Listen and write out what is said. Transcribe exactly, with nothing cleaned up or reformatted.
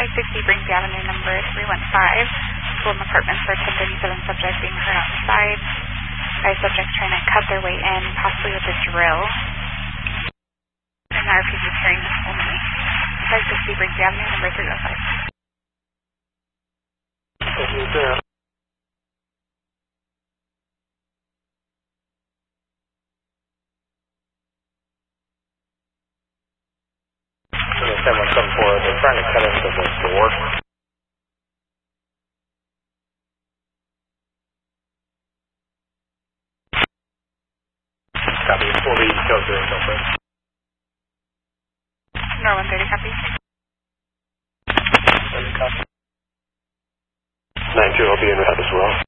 five sixty Brinkley Avenue, number three one five. School and apartments for ten thirty-seven subject being heard outside. Five subjects trying to cut their way in, possibly with a drill. And R P G hearing this only. five sixty Brinkley Avenue, number three one five. seven one seven four, they're trying to cut into the door. Copy, four B, code zero, so first. Nor one thirty, copy. Copy. nine two, I'll be in route as well.